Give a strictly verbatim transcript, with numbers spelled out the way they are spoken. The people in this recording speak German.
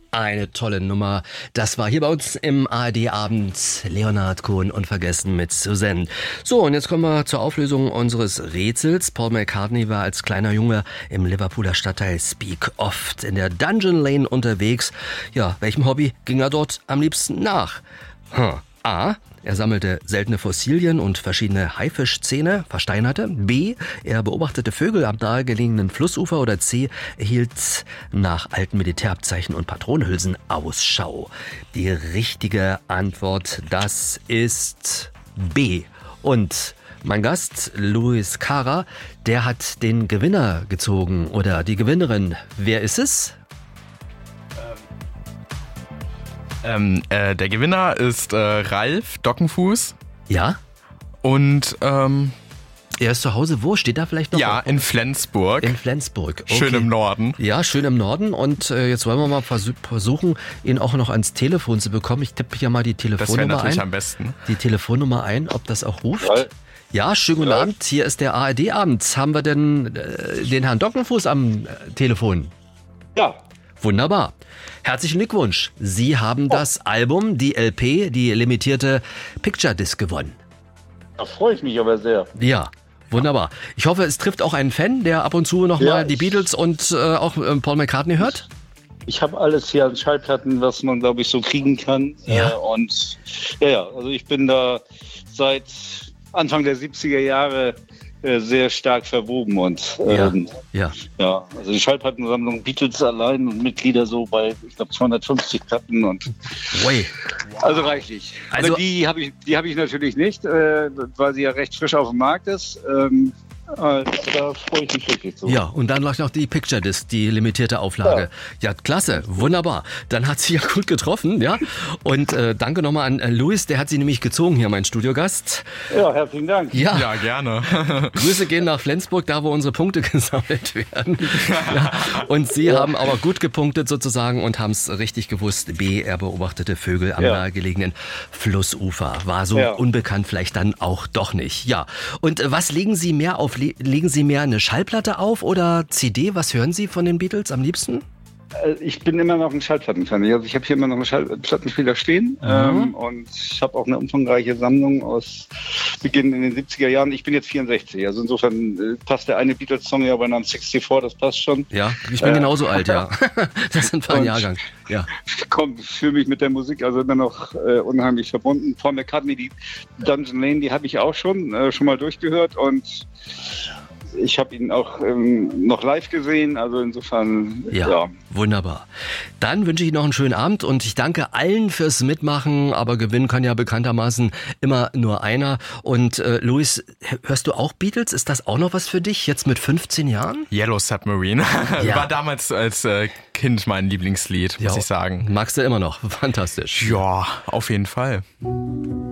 Eine tolle Nummer. Das war hier bei uns im A R D-Abend Leonard Cohen unvergessen mit Suzanne. So, und jetzt kommen wir zur Auflösung unseres Rätsels. Paul McCartney war als kleiner Junge im Liverpooler Stadtteil Speke oft in der Dungeon Lane unterwegs. Ja, welchem Hobby ging er dort am liebsten nach? Hm. A. Er sammelte seltene Fossilien und verschiedene Haifischzähne, versteinerte. B. Er beobachtete Vögel am nahegelegenen Flussufer. Oder C. Er hielt nach alten Militärabzeichen und Patronenhülsen Ausschau. Die richtige Antwort, das ist B. Und mein Gast, Louis Cara, der hat den Gewinner gezogen. Oder die Gewinnerin. Wer ist es? Ähm, äh, der Gewinner ist äh, Ralf Dockenfuß. Ja? Und, ähm... Er ist zu Hause wo? Steht da vielleicht noch? Ja, in Flensburg. In Flensburg. Okay. Schön im Norden. Ja, schön im Norden. Und äh, jetzt wollen wir mal vers- versuchen, ihn auch noch ans Telefon zu bekommen. Ich tippe hier mal die Telefonnummer ein. Das wäre natürlich am besten. Die Telefonnummer ein, ob das auch ruft. Ja, ja, schönen guten ja. Abend. Hier ist der A R D-Abend. Haben wir denn äh, den Herrn Dockenfuß am äh, Telefon? Ja. Wunderbar. Herzlichen Glückwunsch. Sie haben oh. das Album, die L P, die limitierte Picture Disc gewonnen. Da freue ich mich aber sehr. Ja. Wunderbar. Ich hoffe, es trifft auch einen Fan, der ab und zu noch Ja, mal die ich- Beatles und äh, auch äh, Paul McCartney hört. Ich habe alles hier an Schallplatten, was man, glaube ich, so kriegen kann. Ja. Äh, und ja, ja, also ich bin da seit Anfang der siebziger Jahre äh, sehr stark verwoben. Und ähm, Ja. ja, also die Schallplattensammlung Beatles allein und Mitglieder so bei, ich glaube, zweihundertfünfzig Platten und Ui. also reichlich. Also- Aber die habe ich, die habe ich natürlich nicht, äh, weil sie ja recht frisch auf dem Markt ist. Ähm, äh, da freue ich mich wirklich zu. Ja, und dann noch die Picture Disc, die limitierte Auflage. Ja, klasse, wunderbar. Dann hat sie ja gut getroffen, ja. Und äh, danke nochmal an äh, Louis, der hat sie nämlich gezogen hier, mein Studiogast. Ja, herzlichen Dank. Ja, Ja, gerne. Grüße gehen nach Flensburg, da wo unsere Punkte gesammelt werden. Ja, und Sie haben aber gut gepunktet sozusagen und haben es richtig gewusst. B, er beobachtete Vögel am Ja. nahegelegenen Flussufer. War so Ja. unbekannt vielleicht dann auch doch nicht. Ja, und äh, was legen Sie mehr auf? Le- Legen Sie mehr eine Schallplatte auf oder C D? Was hören Sie von den Beatles am liebsten? Äh, Ich bin immer noch ein Schallplattenfan. Also ich habe hier immer noch einen Schallplattenspieler stehen ähm, und ich habe auch eine umfangreiche Sammlung aus Beginn in den siebziger Jahren. Ich bin jetzt vierundsechzig, also insofern äh, passt der eine Beatles-Song ja bei einem sechsundvierzig, das passt schon. Ja, ich bin Äh. genauso alt, ja. Das sind wir ein Und- Jahrgang. Ja. Komm, ich fühle mich mit der Musik also immer noch äh, unheimlich verbunden. Paul McCartney, die Dungeon Lane, die habe ich auch schon, äh, schon mal durchgehört und ich habe ihn auch ähm, noch live gesehen, also insofern, Ja, ja. wunderbar. Dann wünsche ich Ihnen noch einen schönen Abend und ich danke allen fürs Mitmachen, aber gewinnen kann ja bekanntermaßen immer nur einer. Und äh, Louis, hörst du auch Beatles? Ist das auch noch was für dich, jetzt mit fünfzehn Jahren? Yellow Submarine. Ja. War damals als äh, Kind mein Lieblingslied, muss Ja. ich sagen. Magst du immer noch? Fantastisch. Ja, auf jeden Fall.